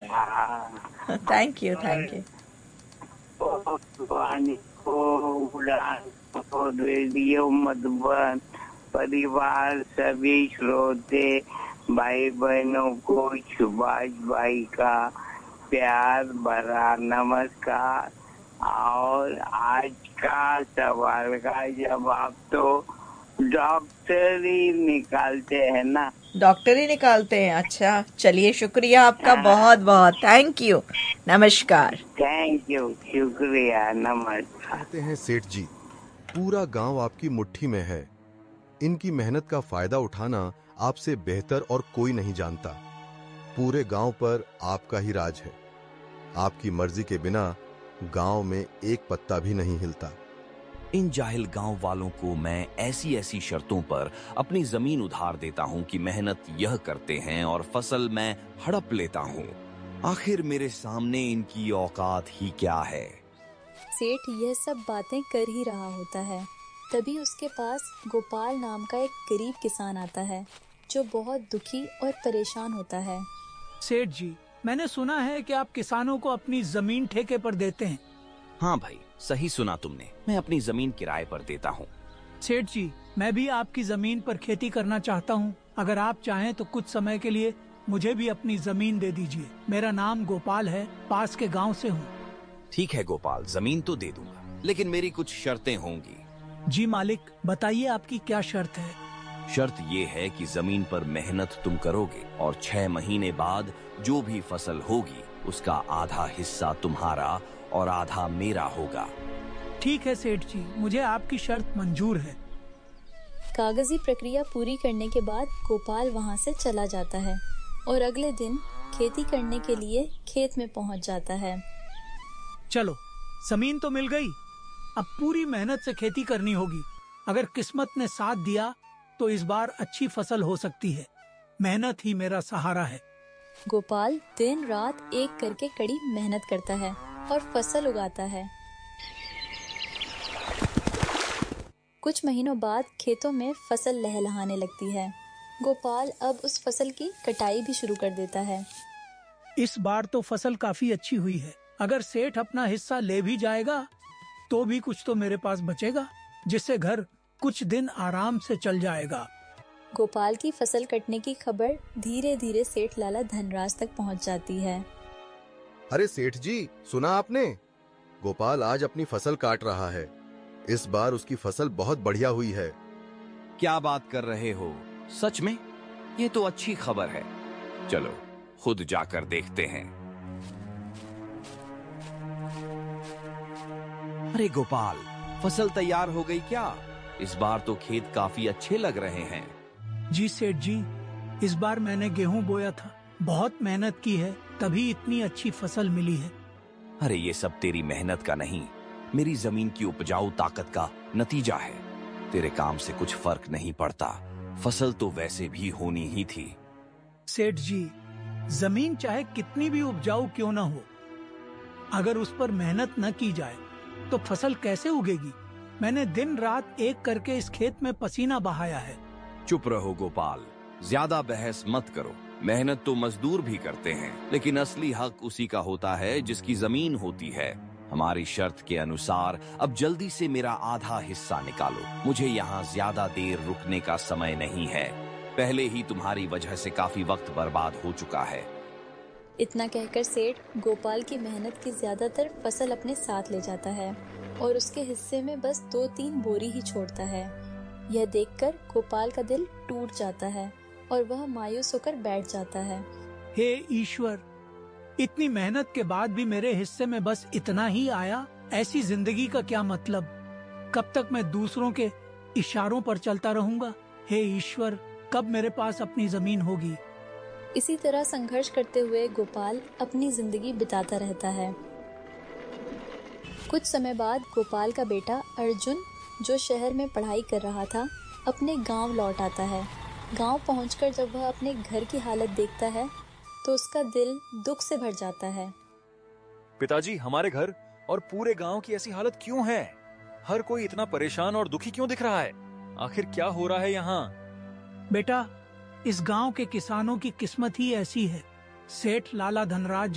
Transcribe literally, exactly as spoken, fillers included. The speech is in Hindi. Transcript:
हाँ, थैंक यू, थैंक यू। वाणी को उड़ान को रेडियो मधुबन परिवार सभी श्रोते भाई बहनों को सुभाष भाई का प्यार भरा नमस्कार। और आज का सवाल का जवाब तो डॉक्टर ही निकालते हैं ना। डॉक्टर ही निकालते हैं। अच्छा, चलिए, शुक्रिया आपका बहुत बहुत, थैंक यू, नमस्कार। थैंक यू, शुक्रिया, नमस्कार। कहते हैं सेठ जी, पूरा गांव आपकी मुट्ठी में है। इनकी मेहनत का फायदा उठाना आपसे बेहतर और कोई नहीं जानता। पूरे गांव पर आपका ही राज है। आपकी मर्जी के बिना गांव में एक पत्ता भी नहीं हिलता। इन जाहिल गांव वालों को मैं ऐसी ऐसी शर्तों पर अपनी जमीन उधार देता हूं कि मेहनत यह करते हैं और फसल मैं हड़प लेता हूं। आखिर मेरे सामने इनकी औकात ही क्या है। सेठ यह सब बातें कर ही रहा होता है, तभी उसके पास गोपाल नाम का एक गरीब किसान आता है जो बहुत दुखी और परेशान होता है। सेठ जी, मैंने सुना है कि आप किसानों को अपनी जमीन ठेके पर देते हैं। हाँ भाई, सही सुना तुमने। मैं अपनी जमीन किराए पर देता हूँ। सेठ जी, मैं भी आपकी जमीन पर खेती करना चाहता हूँ। अगर आप चाहें तो कुछ समय के लिए मुझे भी अपनी जमीन दे दीजिए। मेरा नाम गोपाल है, पास के गांव से हूँ। ठीक है गोपाल, जमीन तो दे दूंगा, लेकिन मेरी कुछ शर्तें होंगी। जी मालिक, बताइए आपकी क्या शर्त है। शर्त ये है कि जमीन पर मेहनत तुम करोगे और छह महीने बाद जो भी फसल होगी उसका आधा हिस्सा तुम्हारा और आधा मेरा होगा। ठीक है सेठ जी, मुझे आपकी शर्त मंजूर है। कागजी प्रक्रिया पूरी करने के बाद गोपाल वहाँ से चला जाता है और अगले दिन खेती करने के लिए खेत में पहुँच जाता है। चलो, जमीन तो मिल गई, अब पूरी मेहनत से खेती करनी होगी। अगर किस्मत ने साथ दिया तो इस बार अच्छी फसल हो सकती है। मेहनत ही मेरा सहारा है। गोपाल दिन रात एक करके कड़ी मेहनत करता है और फसल उगाता है। कुछ महीनों बाद खेतों में फसल लहलहाने लगती है। गोपाल अब उस फसल की कटाई भी शुरू कर देता है। इस बार तो फसल काफी अच्छी हुई है। अगर सेठ अपना हिस्सा ले भी जाएगा तो भी कुछ तो मेरे पास बचेगा, जिससे घर कुछ दिन आराम से चल जाएगा। गोपाल की फसल कटने की खबर धीरे धीरे सेठ लाला धनराज तक पहुंच जाती है। अरे सेठ जी, सुना आपने? गोपाल आज अपनी फसल काट रहा है। इस बार उसकी फसल बहुत बढ़िया हुई है। क्या बात कर रहे हो? सच में? ये तो अच्छी खबर है। चलो खुद जाकर देखते हैं। अरे गोपाल, फसल तैयार हो गई क्या? इस बार तो खेत काफी अच्छे लग रहे हैं। जी सेठ जी, इस बार मैंने गेहूं बोया था। बहुत मेहनत की है, तभी इतनी अच्छी फसल मिली है। अरे ये सब तेरी मेहनत का नहीं, मेरी जमीन की उपजाऊ ताकत का नतीजा है। तेरे काम से कुछ फर्क नहीं पड़ता। फसल तो वैसे भी होनी ही थी। सेठ जी, जमीन चाहे कितनी भी उपजाऊ क्यों न हो, अगर उस पर मेहनत न की जाए तो फसल कैसे उगेगी? मैंने दिन रात एक करके इस खेत में पसीना बहाया है। चुप रहो गोपाल, ज्यादा बहस मत करो। मेहनत तो मजदूर भी करते हैं, लेकिन असली हक उसी का होता है जिसकी जमीन होती है। हमारी शर्त के अनुसार अब जल्दी से मेरा आधा हिस्सा निकालो। मुझे यहाँ ज्यादा देर रुकने का समय नहीं है। पहले ही तुम्हारी वजह से काफी वक्त बर्बाद हो चुका है। इतना कहकर सेठ गोपाल की मेहनत की ज्यादातर फसल अपने साथ ले जाता है और उसके हिस्से में बस दो तीन बोरी ही छोड़ता है। यह देखकर गोपाल का दिल टूट जाता है और वह मायूस होकर बैठ जाता है। हे ईश्वर, इतनी मेहनत के बाद भी मेरे हिस्से में बस इतना ही आया। ऐसी जिंदगी का क्या मतलब? कब तक मैं दूसरों के इशारों पर चलता रहूंगा? हे ईश्वर, कब मेरे पास अपनी जमीन होगी? इसी तरह संघर्ष करते हुए गोपाल अपनी जिंदगी बिताता रहता है। कुछ समय बाद गोपाल का बेटा अर्जुन, जो शहर में पढ़ाई कर रहा था, अपने गांव लौट आता है। गांव पहुंचकर जब वह अपने घर की हालत देखता है तो उसका दिल दुख से भर जाता है। पिताजी, हमारे घर और पूरे गांव की ऐसी हालत क्यों है? हर कोई इतना परेशान और दुखी क्यों दिख रहा है? आखिर क्या हो रहा है यहाँ? बेटा, इस गांव के किसानों की किस्मत ही ऐसी है। सेठ लाला धनराज